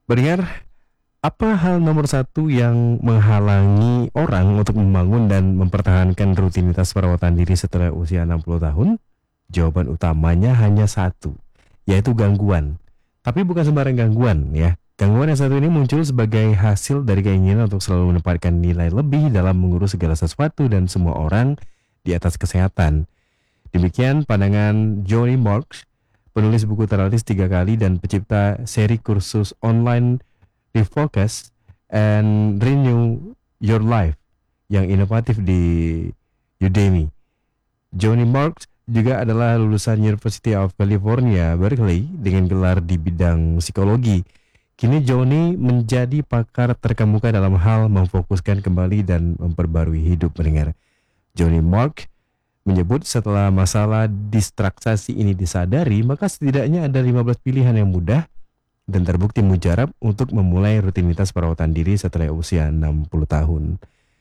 Berdengar, apa hal nomor satu yang menghalangi orang untuk membangun dan mempertahankan rutinitas perawatan diri setelah usia 60 tahun? Jawaban utamanya hanya satu, yaitu gangguan. Tapi bukan sembarang gangguan ya. Gangguan yang satu ini muncul sebagai hasil dari keinginan untuk selalu menempatkan nilai lebih dalam mengurus segala sesuatu dan semua orang di atas kesehatan. Demikian pandangan Johnny Marks, penulis buku terlaris 3 kali dan pencipta seri kursus online Refocus and Renew Your Life yang inovatif di Udemy. Johnny Marks juga adalah lulusan University of California, Berkeley dengan gelar di bidang psikologi. Kini Johnny menjadi pakar terkemuka dalam hal memfokuskan kembali dan memperbarui hidup pendengar. Johnny Mark menyebut setelah masalah distraksi ini disadari, maka setidaknya ada 15 pilihan yang mudah dan terbukti mujarab untuk memulai rutinitas perawatan diri setelah usia 60 tahun.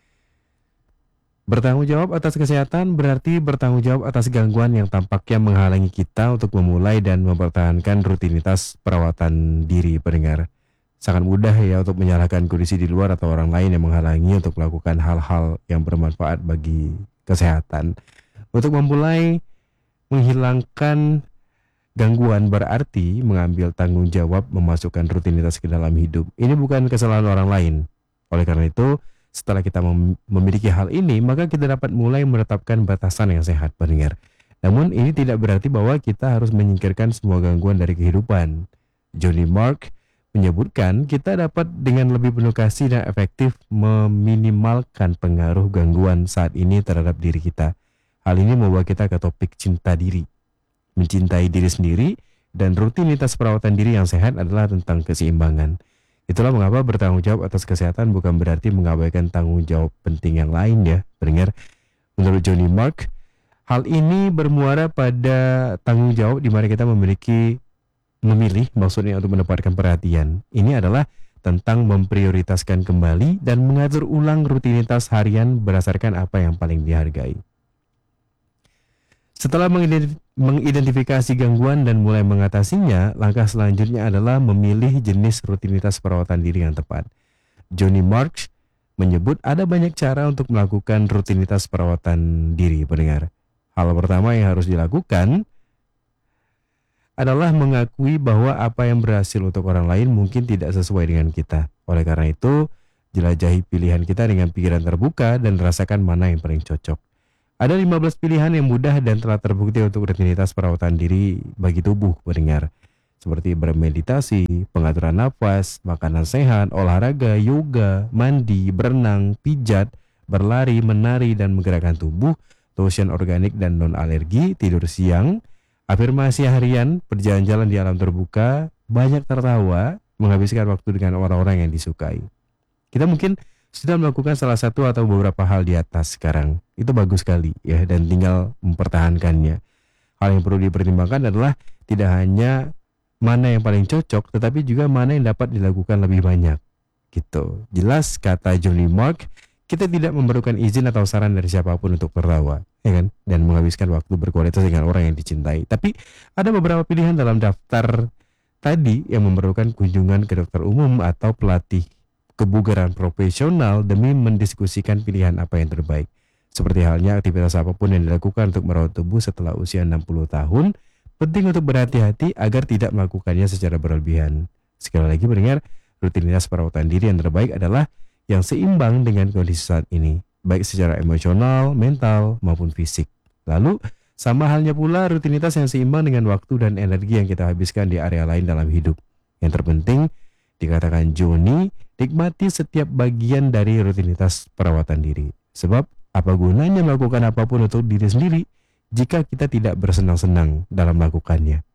Bertanggung jawab atas kesehatan berarti bertanggung jawab atas gangguan yang tampaknya menghalangi kita untuk memulai dan mempertahankan rutinitas perawatan diri pendengar. Sangat mudah ya untuk menyalahkan kondisi di luar atau orang lain yang menghalangi untuk melakukan hal-hal yang bermanfaat bagi kesehatan. Untuk memulai menghilangkan gangguan berarti mengambil tanggung jawab memasukkan rutinitas ke dalam hidup. Ini bukan kesalahan orang lain. Oleh karena itu, setelah kita memiliki hal ini, maka kita dapat mulai menetapkan batasan yang sehat pendengar. Namun ini tidak berarti bahwa kita harus menyingkirkan semua gangguan dari kehidupan. Johnny Mark menyebutkan kita dapat dengan lebih penuh kasih dan efektif meminimalkan pengaruh gangguan saat ini terhadap diri kita. Hal ini membawa kita ke topik cinta diri. Mencintai diri sendiri dan rutinitas perawatan diri yang sehat adalah tentang keseimbangan. Itulah mengapa bertanggung jawab atas kesehatan bukan berarti mengabaikan tanggung jawab penting yang lain ya, pendengar. Menurut Johnny Mark, hal ini bermuara pada tanggung jawab di mana kita memilih maksudnya untuk mendapatkan perhatian. Ini adalah tentang memprioritaskan kembali dan mengatur ulang rutinitas harian berdasarkan apa yang paling dihargai. Setelah mengidentifikasi gangguan dan mulai mengatasinya, langkah selanjutnya adalah memilih jenis rutinitas perawatan diri yang tepat. Johnny Marks menyebut ada banyak cara untuk melakukan rutinitas perawatan diri pendengar. Hal pertama yang harus dilakukan adalah mengakui bahwa apa yang berhasil untuk orang lain mungkin tidak sesuai dengan kita. Oleh karena itu, jelajahi pilihan kita dengan pikiran terbuka dan rasakan mana yang paling cocok. Ada 15 pilihan yang mudah dan telah terbukti untuk rutinitas perawatan diri bagi tubuh pendengar. Seperti bermeditasi, pengaturan nafas, makanan sehat, olahraga, yoga, mandi, berenang, pijat, berlari, menari, dan menggerakkan tubuh, lotion organik dan non-alergi, tidur siang, afirmasi harian, berjalan-jalan di alam terbuka, banyak tertawa, menghabiskan waktu dengan orang-orang yang disukai. Kita mungkin sudah melakukan salah satu atau beberapa hal di atas sekarang. Itu bagus sekali ya, dan tinggal mempertahankannya. Hal yang perlu dipertimbangkan adalah tidak hanya mana yang paling cocok, tetapi juga mana yang dapat dilakukan lebih banyak. Gitu. Jelas kata Johnny Mark, kita tidak memerlukan izin atau saran dari siapapun untuk tertawa, ya kan? Dan menghabiskan waktu berkualitas dengan orang yang dicintai. Tapi ada beberapa pilihan dalam daftar tadi yang memerlukan kunjungan ke dokter umum atau pelatih kebugaran profesional demi mendiskusikan pilihan apa yang terbaik. Seperti halnya aktivitas apapun yang dilakukan untuk merawat tubuh setelah usia 60 tahun, penting untuk berhati-hati agar tidak melakukannya secara berlebihan. Sekali lagi mendengar, rutinitas perawatan diri yang terbaik adalah yang seimbang dengan kondisi saat ini, baik secara emosional, mental, maupun fisik. Lalu, sama halnya pula rutinitas yang seimbang dengan waktu dan energi yang kita habiskan di area lain dalam hidup. Yang terpenting, dikatakan Johnny, nikmati setiap bagian dari rutinitas perawatan diri. Sebab apa gunanya melakukan apapun untuk diri sendiri jika kita tidak bersenang-senang dalam melakukannya.